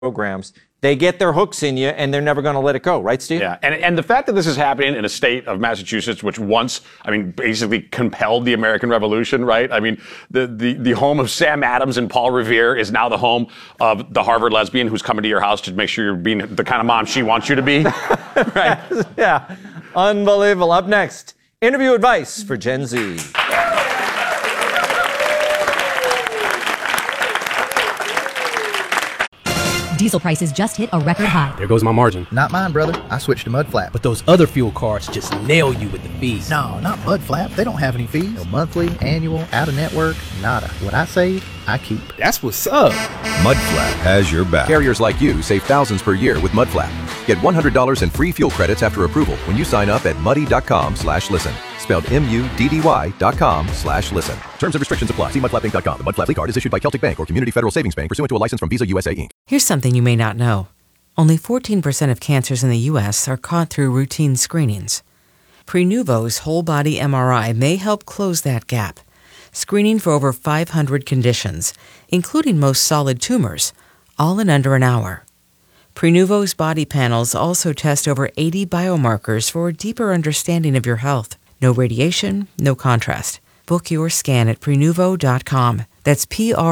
programs, they get their hooks in you, and they're never going to let it go. Right, Steve? Yeah, and the fact that this is happening in a state of Massachusetts, which once, basically compelled the American Revolution, right? I mean, the home of Sam Adams and Paul Revere is now the home of the Harvard lesbian who's coming to your house to make sure you're being the kind of mom she wants you to be. Right? Yeah. Unbelievable. Up next, interview advice for Gen Z. Diesel prices just hit a record high. There goes my margin. Not mine, brother. I switched to Mudflap. But those other fuel cards just nail you with the fees. No, not Mudflap. They don't have any fees. No monthly, annual, out-of-network, nada. What I save, I keep. That's what's up. Mudflap has your back. Carriers like you save thousands per year with Mudflap. Get $100 in free fuel credits after approval when you sign up at muddy.com/listen. Spelled MUDDY.com/listen. Terms and restrictions apply. See mudflapinc.com. The Mudflap card is issued by Celtic Bank or Community Federal Savings Bank pursuant to a license from Visa USA Inc. Here's something you may not know. Only 14% of cancers in the U.S. are caught through routine screenings. Prenuvo's whole-body MRI may help close that gap, screening for over 500 conditions, including most solid tumors, all in under an hour. Prenuvo's body panels also test over 80 biomarkers for a deeper understanding of your health. No radiation, no contrast. Book your scan at Prenuvo.com. That's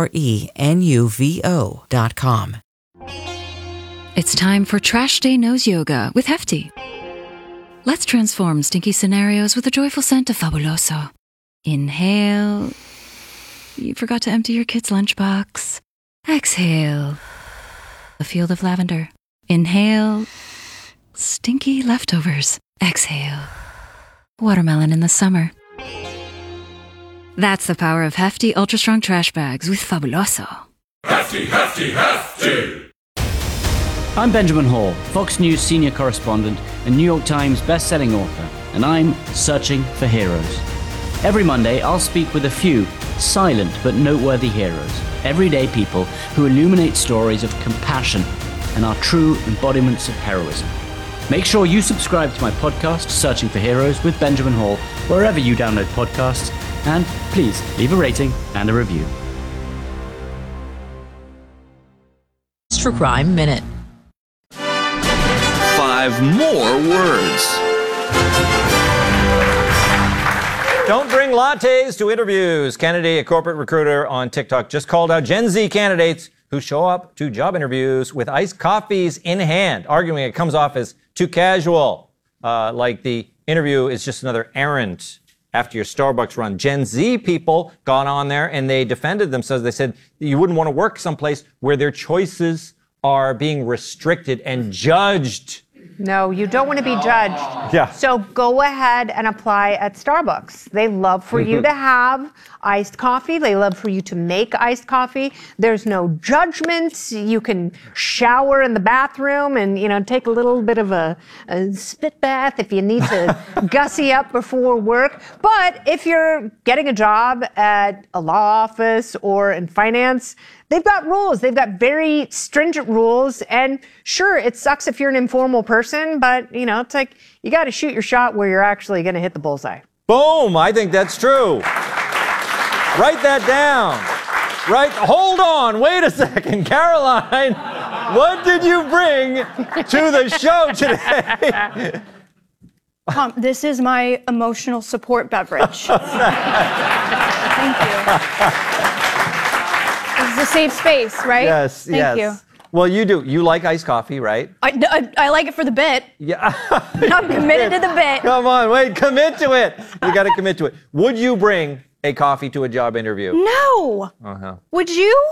Prenuvo.com. It's time for Trash Day Nose Yoga with Hefty. Let's transform stinky scenarios with a joyful scent of Fabuloso. Inhale. You forgot to empty your kid's lunchbox. Exhale. A field of lavender. Inhale. Stinky leftovers. Exhale. Watermelon in the summer. That's the power of Hefty Ultra Strong Trash Bags with Fabuloso. Hefty, Hefty, Hefty! I'm Benjamin Hall, Fox News senior correspondent and New York Times best-selling author, and I'm searching for heroes. Every Monday, I'll speak with a few silent but noteworthy heroes, everyday people who illuminate stories of compassion and are true embodiments of heroism. Make sure you subscribe to my podcast, Searching for Heroes with Benjamin Hall, wherever you download podcasts, and please leave a rating and a review. True Crime Minute. 5 more words. Don't bring lattes to interviews. Kennedy, a corporate recruiter on TikTok, just called out Gen Z candidates who show up to job interviews with iced coffees in hand, arguing it comes off as too casual, like the interview is just another errand after your Starbucks run. Gen Z people got on there and they defended themselves. They said you wouldn't want to work someplace where their choices are being restricted and judged. No, you don't want to be judged. Yeah. So go ahead and apply at Starbucks. They love for you to have iced coffee. They love for you to make iced coffee. There's no judgment. You can shower in the bathroom and, take a little bit of a spit bath if you need to gussy up before work. But if you're getting a job at a law office or in finance, they've got rules. They've got very stringent rules. And sure, it sucks if you're an informal person, but, it's like you got to shoot your shot where you're actually going to hit the bullseye. Boom. I think that's true. Write that down. Right. Hold on. Wait a second. Caroline, what did you bring to the show today? This is my emotional support beverage. Thank you. This is a safe space, right? Yes, Thank you. Well, you do. You like iced coffee, right? I like it for the bit. Yeah. I'm committed to the bit. Come on, wait, commit to it. You got to commit to it. Would you bring a coffee to a job interview? No. Uh-huh. Would you?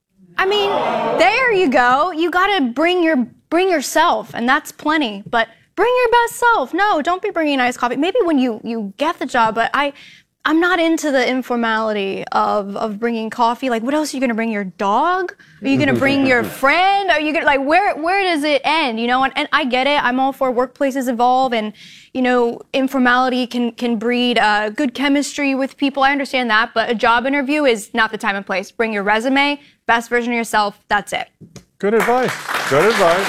There you go. You got to bring yourself, and that's plenty. But bring your best self. No, don't be bringing iced coffee. Maybe when you get the job, but I'm not into the informality of bringing coffee. Like, what else are you going to bring? Your dog? Are you going to bring your friend? Are you going to, where does it end? And I get it. I'm all for workplaces evolve and, informality can breed good chemistry with people. I understand that. But a job interview is not the time and place. Bring your resume, best version of yourself. That's it. Good advice. Good advice.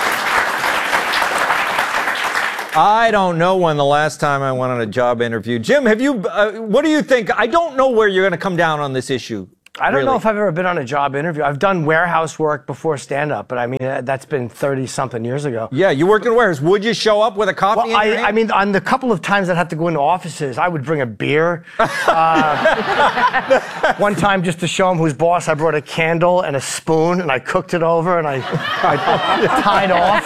I don't know when the last time I went on a job interview. Jim, have you? What do you think? I don't know where you're going to come down on this issue. I don't know if I've ever been on a job interview. I've done warehouse work before stand-up, but I mean, that's been 30-something years ago. Yeah, you worked in a warehouse. Would you show up with a coffee in your hand? I mean, on the couple of times I'd have to go into offices, I would bring a beer. One time, just to show him who's boss, I brought a candle and a spoon, and I cooked it over, and I tied off.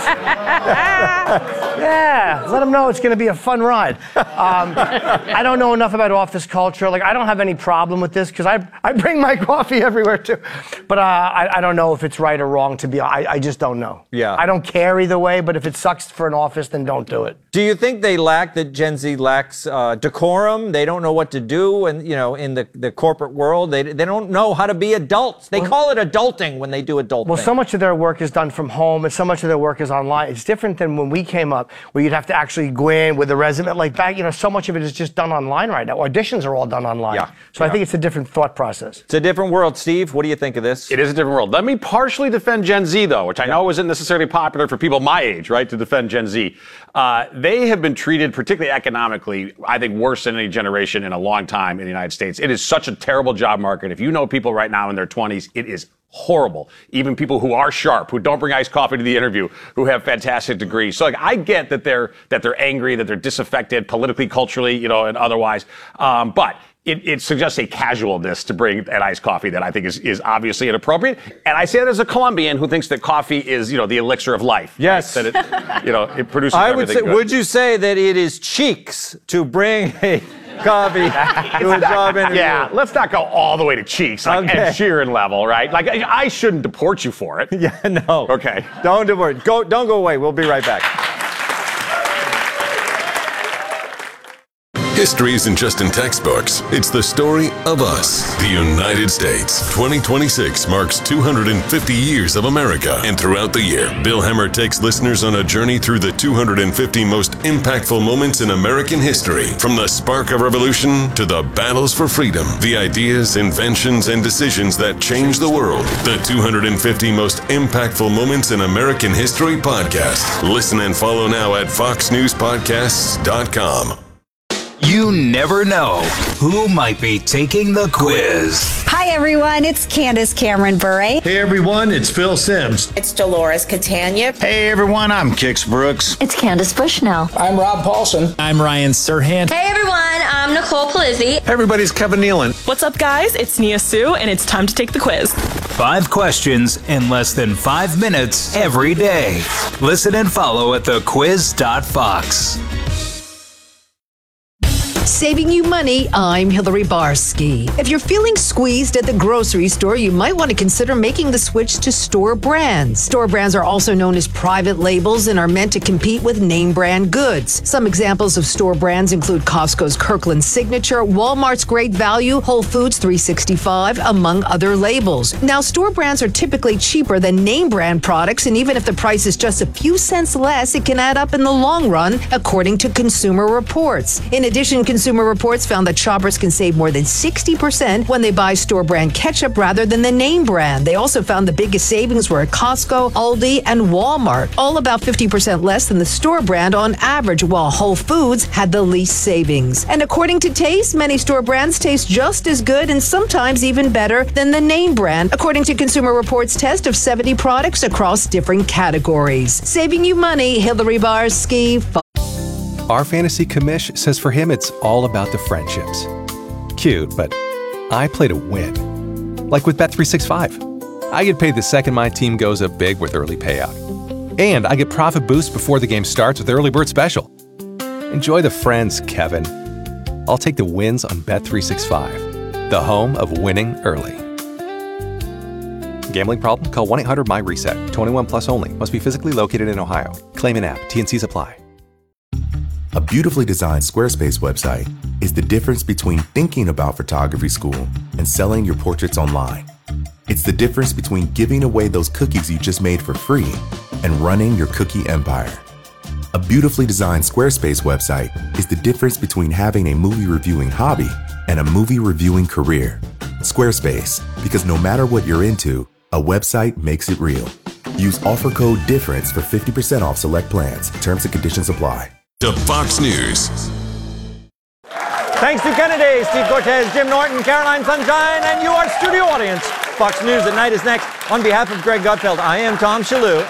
Yeah, let them know it's going to be a fun ride. I don't know enough about office culture. Like, I don't have any problem with this because I bring my coffee everywhere too. But I don't know if it's right or wrong to be. I just don't know. Yeah. I don't care either way. But if it sucks for an office, then don't do it. Do you think that Gen Z lacks decorum? They don't know what to do, and in the corporate world, they don't know how to be adults. They call it adulting when they do adult things. So much of their work is done from home, and so much of their work is online. It's different than when we came up, where you'd have to actually go in with a resume. Like back, so much of it is just done online right now. Auditions are all done online. Yeah. So I think it's a different thought process. It's a different world. Steve, what do you think of this? It is a different world. Let me partially defend Gen Z, though, which I know isn't necessarily popular for people my age, right, to defend Gen Z. They have been treated, particularly economically, I think worse than any generation in a long time in the United States. It is such a terrible job market. If you know people right now in their 20s, it is horrible. Even people who are sharp, who don't bring iced coffee to the interview, who have fantastic degrees. So I get that they're angry, that they're disaffected politically, culturally, and otherwise. But it suggests a casualness to bring an iced coffee that I think is obviously inappropriate. And I say that as a Colombian who thinks that coffee is, the elixir of life. Yes. Right? That it produces everything good. Would you say that it is cheeks to bring a coffee to a job interview? Yeah, let's not go all the way to cheeks, like Ed Sheeran level, right? Like, I shouldn't deport you for it. Yeah, no. Okay. Don't deport. Don't go away. We'll be right back. History isn't just in textbooks. It's the story of us, the United States. 2026 marks 250 years of America. And throughout the year, Bill Hemmer takes listeners on a journey through the 250 most impactful moments in American history. From the spark of revolution to the battles for freedom, the ideas, inventions, and decisions that changed the world. The 250 most impactful moments in American history podcast. Listen and follow now at foxnewspodcasts.com. You never know who might be taking the quiz. Hi, everyone. It's Candace Cameron Bure. Hey, everyone. It's Phil Simms. It's Dolores Catania. Hey, everyone. I'm Kix Brooks. It's Candace Bushnell. I'm Rob Paulson. I'm Ryan Serhant. Hey, everyone. I'm Nicole Palizzi. Hey, everybody's Kevin Nealon. What's up, guys? It's Nia Sue, and it's time to take the quiz. 5 questions in less than 5 minutes every day. Listen and follow at thequiz.fox. Saving you money, I'm Hillary Barsky. If you're feeling squeezed at the grocery store, you might want to consider making the switch to store brands. Store brands are also known as private labels and are meant to compete with name brand goods. Some examples of store brands include Costco's Kirkland Signature, Walmart's Great Value, Whole Foods 365, among other labels. Now, store brands are typically cheaper than name brand products, and even if the price is just a few cents less, it can add up in the long run, according to Consumer Reports. In addition, Consumer Reports found that shoppers can save more than 60% when they buy store brand ketchup rather than the name brand. They also found the biggest savings were at Costco, Aldi, and Walmart, all about 50% less than the store brand on average, while Whole Foods had the least savings. And according to Taste, many store brands taste just as good and sometimes even better than the name brand, according to Consumer Reports' test of 70 products across different categories. Saving you money, Hillary Barsky. Our fantasy commish says for him it's all about the friendships. Cute, but I play to win. Like with Bet365. I get paid the second my team goes up big with early payout. And I get profit boost before the game starts with Early Bird Special. Enjoy the friends, Kevin. I'll take the wins on Bet365, the home of winning early. Gambling problem? Call 1-800-MY-RESET. 21 plus only. Must be physically located in Ohio. Claim an app. T&Cs apply. A beautifully designed Squarespace website is the difference between thinking about photography school and selling your portraits online. It's the difference between giving away those cookies you just made for free and running your cookie empire. A beautifully designed Squarespace website is the difference between having a movie reviewing hobby and a movie reviewing career. Squarespace, because no matter what you're into, a website makes it real. Use offer code DIFFERENCE for 50% off select plans. Terms and conditions apply. To Fox News. Thanks to Kennedy, Steve Cortez, Jim Norton, Caroline Sunshine, and you, our studio audience. Fox News at Night is next. On behalf of Greg Gutfeld, I am Tom Shalhoub.